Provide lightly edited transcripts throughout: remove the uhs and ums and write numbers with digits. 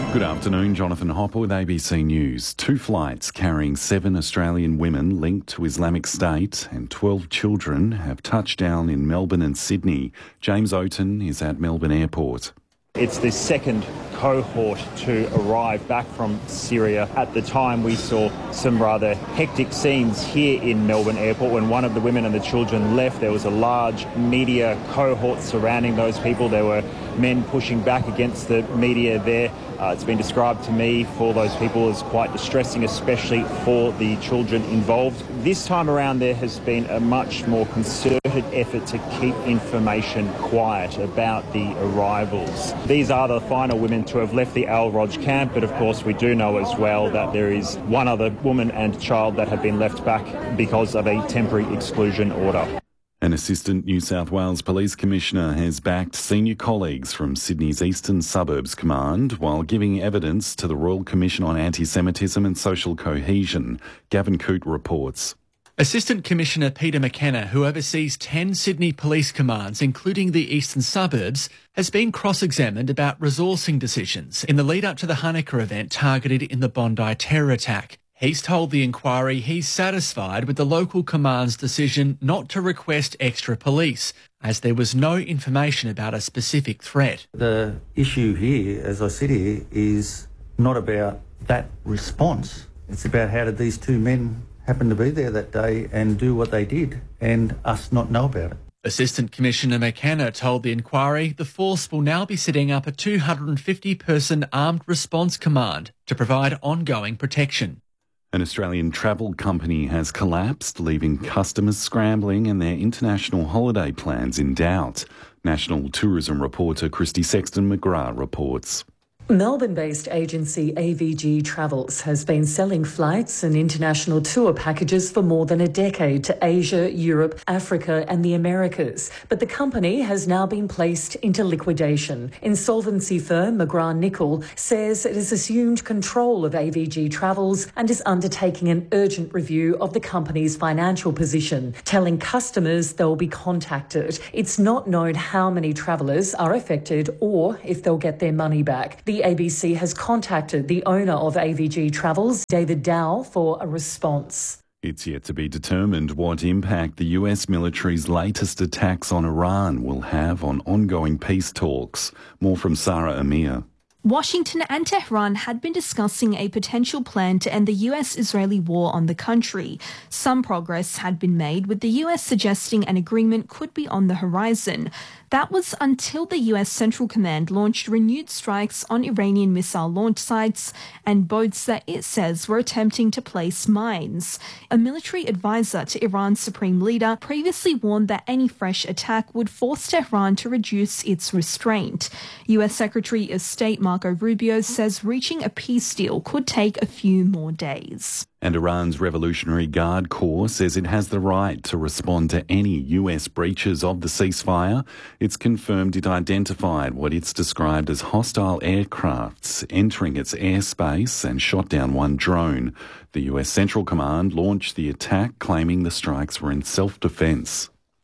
Good afternoon, Jonathan Hopper with ABC News. 2 flights carrying 7 Australian women linked to Islamic State and 12 children have touched down in Melbourne and Sydney. James Oaten is at Melbourne Airport. It's the second cohort to arrive back from Syria. At the time, we saw some rather hectic scenes here in Melbourne Airport. When one of the women and the children left, there was a large media cohort surrounding those people. There were men pushing back against the media there. It's been described to me for those people as quite distressing, especially for the children involved. This time around, there has been a much more concerted effort to keep information quiet about the arrivals. These are the final women to have left the Al Roj camp, but of course we do know as well that there is one other woman and child that have been left back because of a temporary exclusion order. An Assistant New South Wales Police Commissioner has backed senior colleagues from Sydney's Eastern Suburbs Command while giving evidence to the Royal Commission on Anti-Semitism and Social Cohesion. Gavin Coote reports. Assistant Commissioner Peter McKenna, who oversees 10 Sydney police commands, including the Eastern Suburbs, has been cross-examined about resourcing decisions in the lead-up to the Hanukkah event targeted in the Bondi terror attack. He's told the inquiry he's satisfied with the local command's decision not to request extra police, as there was no information about a specific threat. The issue here, as I sit here, is not about that response. It's about how did these 2 men happen to be there that day and do what they did, and us not know about it. Assistant Commissioner McKenna told the inquiry the force will now be setting up a 250-person armed response command to provide ongoing protection. An Australian travel company has collapsed, leaving customers scrambling and their international holiday plans in doubt. National tourism reporter Christy Sexton-McGrath reports. Melbourne-based agency AVG Travels has been selling flights and international tour packages for more than a decade to Asia, Europe, Africa and the Americas. But the company has now been placed into liquidation. Insolvency firm McGrath-Nicol says it has assumed control of AVG Travels and is undertaking an urgent review of the company's financial position, telling customers they'll be contacted. It's not known how many travellers are affected or if they'll get their money back. The ABC has contacted the owner of AVG Travels, David Dow, for a response. It's yet to be determined what impact the US military's latest attacks on Iran will have on ongoing peace talks. More from Sarah Amir. Washington and Tehran had been discussing a potential plan to end the US-Israeli war on the country. Some progress had been made, with the US suggesting an agreement could be on the horizon. That was until the US Central Command launched renewed strikes on Iranian missile launch sites and boats that it says were attempting to place mines. A military advisor to Iran's supreme leader previously warned that any fresh attack would force Tehran to reduce its restraint. US Secretary of State Marco Rubio says reaching a peace deal could take a few more days. And Iran's Revolutionary Guard Corps says it has the right to respond to any US breaches of the ceasefire. It's confirmed it identified what it's described as hostile aircrafts entering its airspace and shot down one drone. The US Central Command launched the attack, claiming the strikes were in self-defence.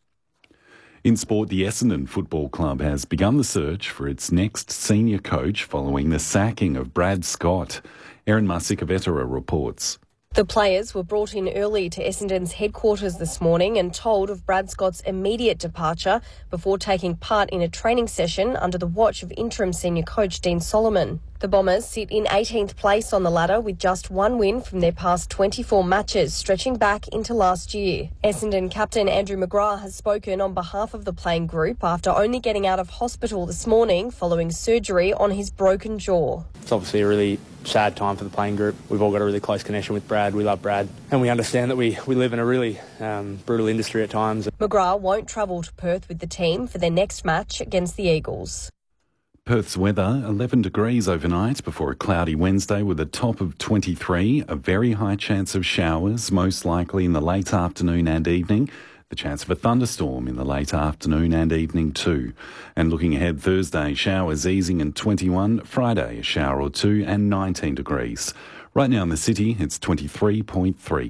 In sport, the Essendon Football Club has begun the search for its next senior coach following the sacking of Brad Scott. Erin Marsica-Vetera reports. The players were brought in early to Essendon's headquarters this morning and told of Brad Scott's immediate departure before taking part in a training session under the watch of interim senior coach Dean Solomon. The Bombers sit in 18th place on the ladder with just 1 win from their past 24 matches, stretching back into last year. Essendon captain Andrew McGrath has spoken on behalf of the playing group after only getting out of hospital this morning following surgery on his broken jaw. It's obviously a really sad time for the playing group. We've all got a really close connection with Brad. We love Brad. And we understand that we live in a really brutal industry at times. McGrath won't travel to Perth with the team for their next match against the Eagles. Perth's weather, 11 degrees overnight before a cloudy Wednesday with a top of 23. A very high chance of showers, most likely in the late afternoon and evening. The chance of a thunderstorm in the late afternoon and evening too. And looking ahead, Thursday, showers easing and 21. Friday, a shower or two and 19 degrees. Right now in the city, it's 23.3.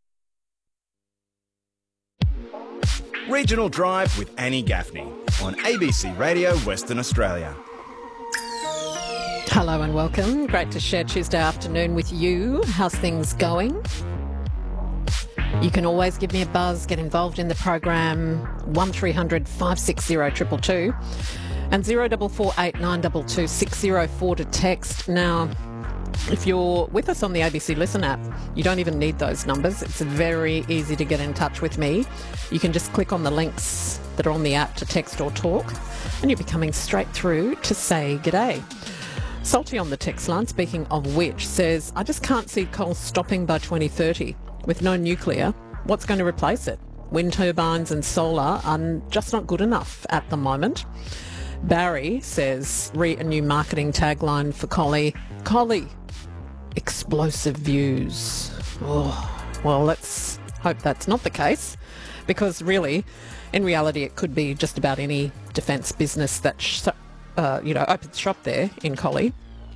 Regional Drive with Annie Gaffney on ABC Radio Western Australia. Hello and welcome. Great to share Tuesday afternoon with you. How's things going? You can always give me a buzz, get involved in the program, 1300 560 222 and 0448 922 604 to text. Now, if you're with us on the ABC Listen app, you don't even need those numbers. It's very easy to get in touch with me. You can just click on the links that are on the app to text or talk, and you'll be coming straight through to say g'day. Salty on the text line, speaking of which, says, I just can't see coal stopping by 2030. With no nuclear, what's going to replace it? Wind turbines and solar are just not good enough at the moment. Barry says, a new marketing tagline for Collie. Collie, explosive views. Oh, well, let's hope that's not the case, because really, in reality, it could be just about any defence business that opens shop there in Collie.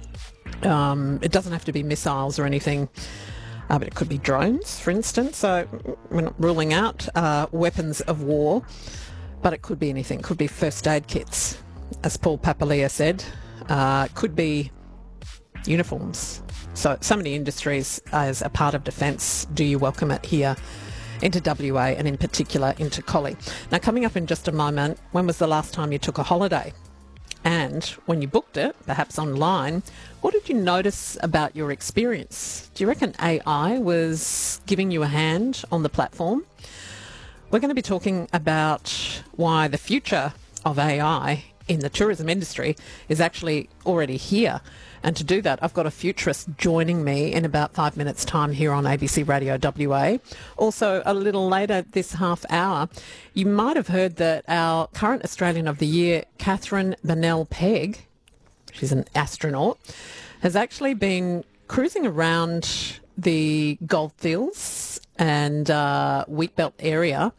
It doesn't have to be missiles or anything, but it could be drones, for instance. So we're not ruling out weapons of war, but it could be anything. It could be first aid kits, as Paul Papalia said. It could be uniforms. So many industries as a part of defence. Do you welcome it here into WA and in particular into Collie? Now, coming up in just a moment, when was the last time you took a holiday? And when you booked it, perhaps online, what did you notice about your experience? Do you reckon AI was giving you a hand on the platform? We're going to be talking about why the future of AI in the tourism industry is actually already here. And to do that, I've got a futurist joining me in about 5 minutes' time here on ABC Radio WA. Also, a little later this half hour, you might have heard that our current Australian of the Year, Catherine Bennell-Pegg, she's an astronaut, has actually been cruising around the goldfields and wheatbelt area.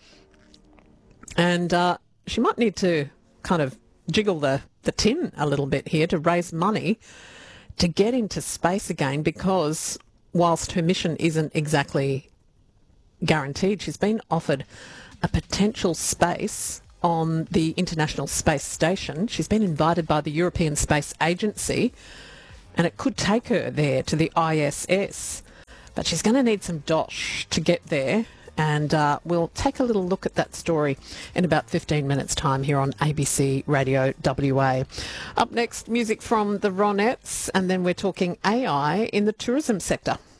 And she might need to kind of jiggle the tin a little bit here to raise money to get into space again, because whilst her mission isn't exactly guaranteed, she's been offered a potential space on the International Space Station. She's been invited by the European Space Agency, and it could take her there to the ISS. But she's going to need some dosh to get there, and we'll take a little look at that story in about 15 minutes' time here on ABC Radio WA. Up next, music from the Ronettes, and then we're talking AI in the tourism sector.